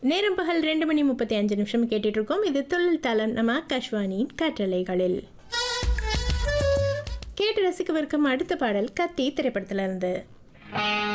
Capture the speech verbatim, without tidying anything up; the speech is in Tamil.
நேரம் பகல் ரெண்டு மணி முப்பத்தி அஞ்சு நிமிஷம் கேட்டுட்டு இருக்கோம். இது தொழில் தளம் நம்ம ஆகாஷ்வாணியின் காற்றலைகளில். கேட்டு ரசிக்கவிருக்கும் அடுத்த பாடல் கத்தி திரைப்படத்திலிருந்து.